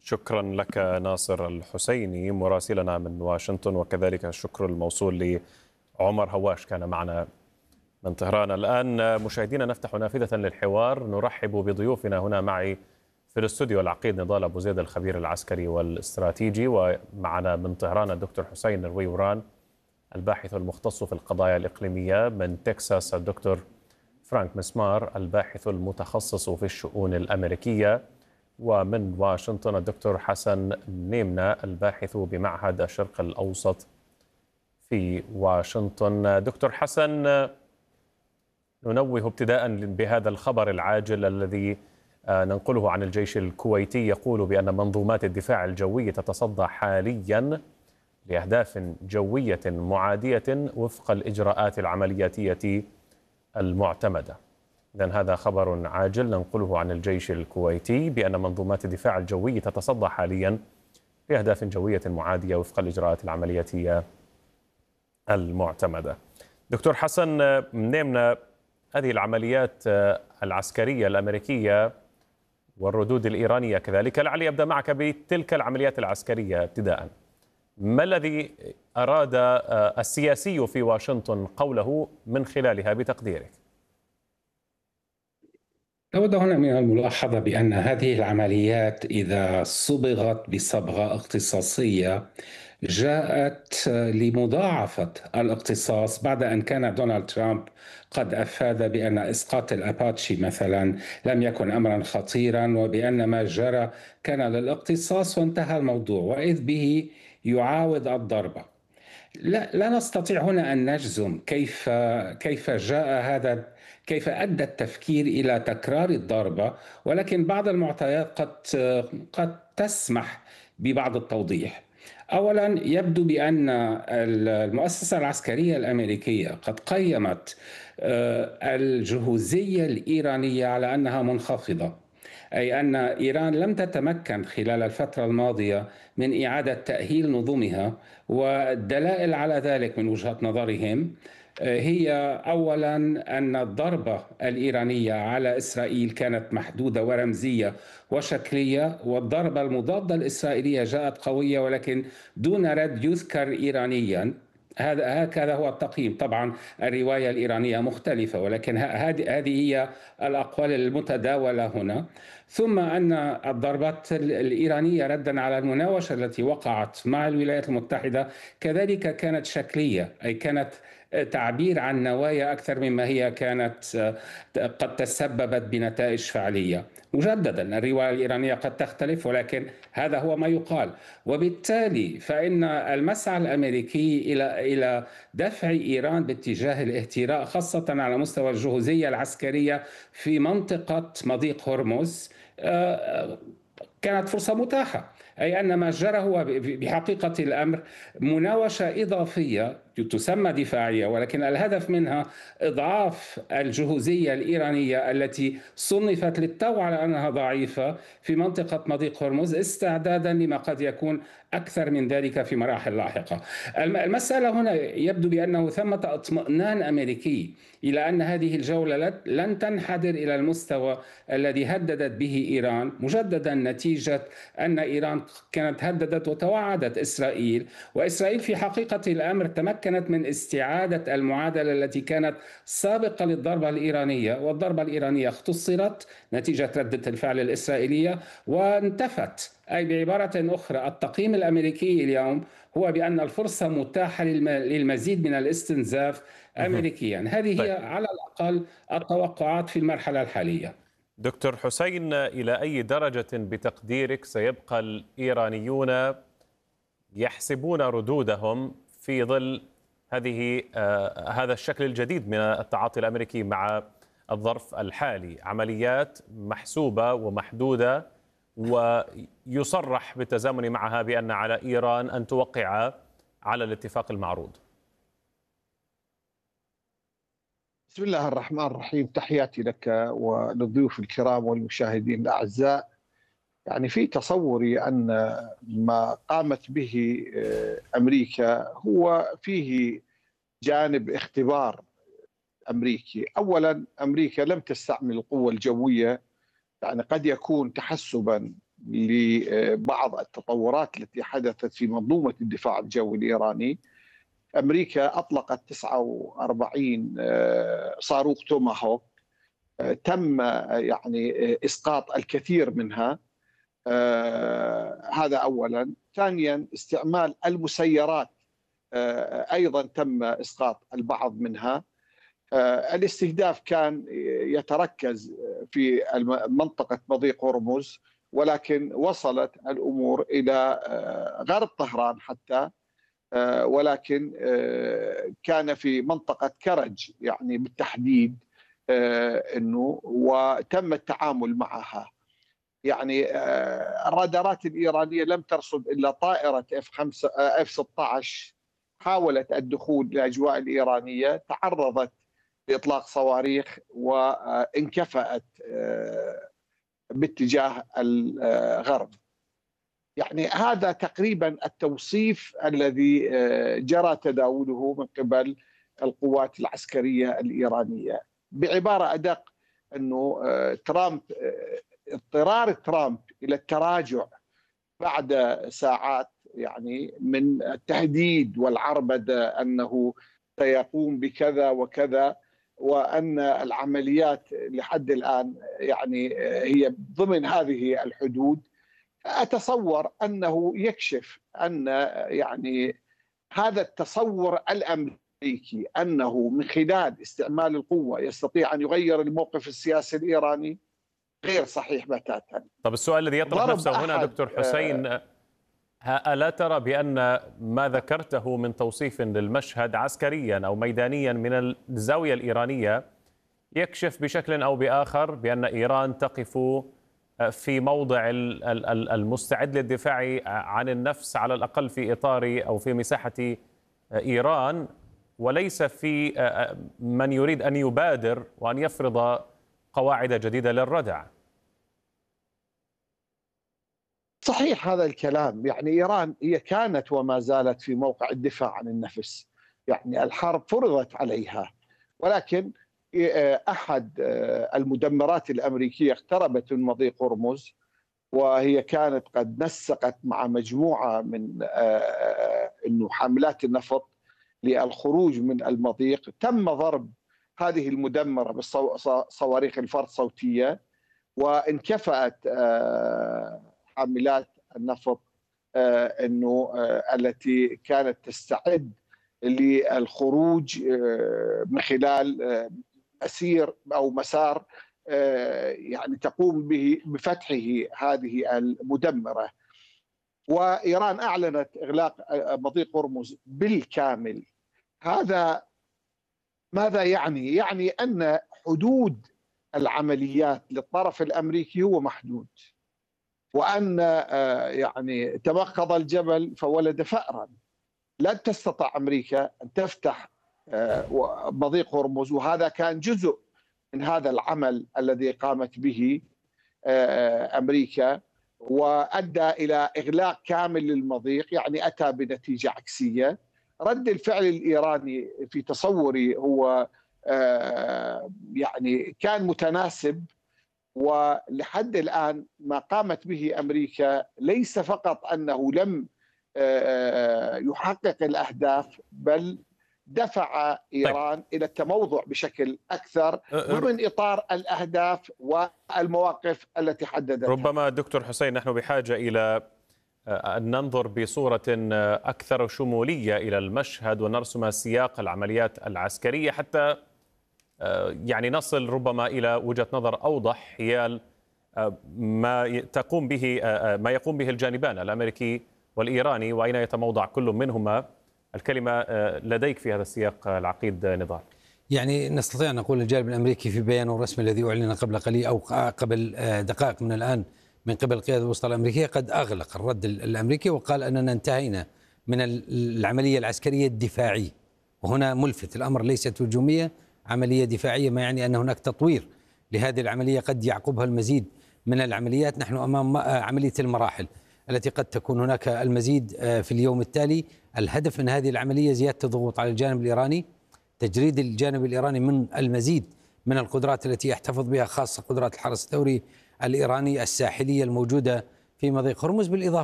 شكرا لك ناصر الحسيني مراسلنا من واشنطن، وكذلك الشكر الموصول لعمر هواش كان معنا من طهران. الآن مشاهدينا نفتح نافذة للحوار، نرحب بضيوفنا هنا معي في الاستوديو العقيد نضال أبو زيد الخبير العسكري والاستراتيجي، ومعنا من طهران الدكتور حسين الرويوران الباحث المختص في القضايا الإقليمية، من تكساس الدكتور فرانك مسمار الباحث المتخصص في الشؤون الأمريكية، ومن واشنطن الدكتور حسن نيمنا الباحث بمعهد الشرق الأوسط في واشنطن. دكتور حسن، ننوه ابتداء بهذا الخبر العاجل الذي ننقله عن الجيش الكويتي، يقول بأن منظومات الدفاع الجوي تتصدى حاليا لأهداف جوية معادية وفق الإجراءات العملياتية المعتمدة. إذن هذا خبر عاجل ننقله عن الجيش الكويتي بأن منظومات الدفاع الجوي تتصدى حاليا لأهداف جوية معادية وفق الإجراءات العملياتية المعتمدة. دكتور حسن نيمنا، هذه العمليات العسكرية الأمريكية والردود الإيرانية كذلك، لعلي أبدأ معك بتلك العمليات العسكرية ابتداء. ما الذي أراد السياسي في واشنطن قوله من خلالها بتقديرك؟ لابد هنا من الملاحظة بأن هذه العمليات إذا صبغت بصبغة اختصاصية جاءت لمضاعفة الاختصاص بعد أن كان دونالد ترامب قد أفاد بأن إسقاط الأباتشي مثلا لم يكن أمرا خطيرا، وبأن ما جرى كان للاختصاص وانتهى الموضوع، وإذ به يعاود الضربة. لا نستطيع هنا أن نجزم كيف جاء هذا، كيف أدى التفكير إلى تكرار الضربة، ولكن بعض المعطيات قد تسمح ببعض التوضيح. أولا، يبدو بأن المؤسسة العسكرية الأمريكية قد قيمت الجهوزية الإيرانية على أنها منخفضة، أي أن إيران لم تتمكن خلال الفترة الماضية من إعادة تأهيل نظمها، والدلائل على ذلك من وجهة نظرهم هي أولا أن الضربة الإيرانية على إسرائيل كانت محدودة ورمزية وشكلية، والضربة المضادة الإسرائيلية جاءت قوية ولكن دون رد يذكر إيرانيا. هكذا هو التقييم. طبعا الرواية الإيرانية مختلفة، ولكن هذه هي الأقوال المتداولة هنا. ثم أن الضربات الإيرانية ردا على المناوشة التي وقعت مع الولايات المتحدة كذلك كانت شكلية، أي كانت تعبير عن نوايا أكثر مما هي كانت قد تسببت بنتائج فعلية. مجددا الرواية الإيرانية قد تختلف، ولكن هذا هو ما يقال. وبالتالي فإن المسعى الأمريكي إلى دفع إيران باتجاه الاهتراء، خاصة على مستوى الجهوزية العسكرية في منطقة مضيق هرمز، كانت فرصة متاحة. أي أن ما جرى هو بحقيقة الأمر مناوشة إضافية تسمى دفاعية، ولكن الهدف منها إضعاف الجهوزية الإيرانية التي صنفت للتو على أنها ضعيفة في منطقة مضيق هرمز، استعدادا لما قد يكون أكثر من ذلك في مراحل لاحقة. المسألة هنا يبدو بأنه ثمة اطمئنان أمريكي إلى أن هذه الجولة لن تنحدر إلى المستوى الذي هددت به إيران، مجددا نتيجة أن إيران كانت هددت وتوعدت إسرائيل، وإسرائيل في حقيقة الأمر تمكنت من استعادة المعادلة التي كانت سابقة للضربة الإيرانية، والضربة الإيرانية اختصرت نتيجة ردة الفعل الإسرائيلية وانتفت. أي بعبارة أخرى، التقييم الأمريكي اليوم هو بأن الفرصة متاحة للمزيد من الاستنزاف أمريكيا. هذه هي على الأقل التوقعات في المرحلة الحالية. دكتور حسين، إلى أي درجة بتقديرك سيبقى الإيرانيون يحسبون ردودهم في ظل هذا الشكل الجديد من التعاطي الأمريكي مع الظرف الحالي؟ عمليات محسوبة ومحدودة، ويصرح بالتزامن معها بأن على إيران أن توقع على الاتفاق المعروض. بسم الله الرحمن الرحيم، تحياتي لك وللضيوف الكرام والمشاهدين الأعزاء. يعني في تصوري أن ما قامت به أمريكا هو فيه جانب اختبار أمريكي. أولا، أمريكا لم تستعمل القوة الجوية، يعني قد يكون تحسبا لبعض التطورات التي حدثت في منظومة الدفاع الجوي الإيراني. أمريكا أطلقت 49 صاروخ توماهوك، تم يعني إسقاط الكثير منها، هذا أولا. ثانيا استعمال المسيرات، أيضا تم إسقاط البعض منها. الاستهداف كان يتركز في منطقة مضيق هرمز، ولكن وصلت الأمور إلى غرب طهران حتى، ولكن كان في منطقة كرج يعني بالتحديد، أنه وتم التعامل معها. يعني الرادارات الإيرانية لم ترصد إلا طائرة F-16 حاولت الدخول للأجواء الإيرانية، تعرضت لإطلاق صواريخ وانكفأت باتجاه الغرب. يعني هذا تقريبا التوصيف الذي جرى تداوله من قبل القوات العسكرية الإيرانية. بعبارة أدق، أنه ترامب، اضطرار ترامب إلى التراجع بعد ساعات يعني من التهديد والعربدة أنه سيقوم بكذا وكذا، وأن العمليات لحد الآن يعني هي ضمن هذه الحدود. أتصور أنه يكشف أن يعني هذا التصور الأمريكي أنه من خلال استعمال القوة يستطيع أن يغير الموقف السياسي الإيراني غير صحيح بتاتا. طب السؤال الذي يطرح نفسه هنا دكتور حسين، ألا ترى بأن ما ذكرته من توصيف للمشهد عسكريا أو ميدانيا من الزاوية الإيرانية يكشف بشكل أو بآخر بأن إيران تقف في موضع المستعد للدفاع عن النفس، على الأقل في إطار أو في مساحة إيران، وليس في من يريد أن يبادر وأن يفرض قواعد جديدة للردع؟ صحيح هذا الكلام. يعني إيران هي كانت وما زالت في موقع الدفاع عن النفس، يعني الحرب فرضت عليها، ولكن أحد المدمرات الأمريكية اقتربت من مضيق هرمز، وهي كانت قد نسقت مع مجموعة من إنه حاملات النفط للخروج من المضيق. تم ضرب هذه المدمرة بصواريخ الفرد صوتية، وانكفأت حاملات النفط انه التي كانت تستعد للخروج من خلال مسير او مسار يعني تقوم به بفتحه هذه المدمره. وايران اعلنت اغلاق مضيق هرمز بالكامل. هذا ماذا يعني؟ يعني ان حدود العمليات للطرف الامريكي هو محدود، وأن يعني تمخض الجبل فولد فأرا. لن تستطيع أمريكا أن تفتح مضيق هرمز، وهذا كان جزء من هذا العمل الذي قامت به أمريكا، وأدى إلى إغلاق كامل للمضيق، يعني أتى بنتيجة عكسية. رد الفعل الإيراني في تصوري هو يعني كان متناسب، ولحد الآن ما قامت به أمريكا ليس فقط أنه لم يحقق الأهداف، بل دفع إيران إلى التموضع بشكل أكثر ضمن إطار الأهداف والمواقف التي حددتها. ربما دكتور حسين نحن بحاجة إلى أن ننظر بصورة أكثر شمولية إلى المشهد ونرسم سياق العمليات العسكرية حتى يعني نصل ربما إلى وجهة نظر أوضح حيال ما يقوم به الجانبان الأمريكي والإيراني، وأين يتموضع كل منهما. الكلمة لديك في هذا السياق العقيد نضال. يعني نستطيع أن نقول الجانب الأمريكي في بيانه الرسمي الذي أعلن قبل قليل أو قبل دقائق من الآن من قبل القيادة الوسطى الأمريكية قد أغلق الرد الأمريكي وقال أننا انتهينا من العملية العسكرية الدفاعية. وهنا ملفت، الأمر ليست هجومية، عملية دفاعية، ما يعني أن هناك تطوير لهذه العملية قد يعقبها المزيد من العمليات. نحن أمام عملية المراحل التي قد تكون هناك المزيد في اليوم التالي. الهدف من هذه العملية زيادة الضغوط على الجانب الإيراني، تجريد الجانب الإيراني من المزيد من القدرات التي يحتفظ بها، خاصة قدرات الحرس الثوري الإيراني الساحلية الموجودة في مضيق هرمز، بالإضافة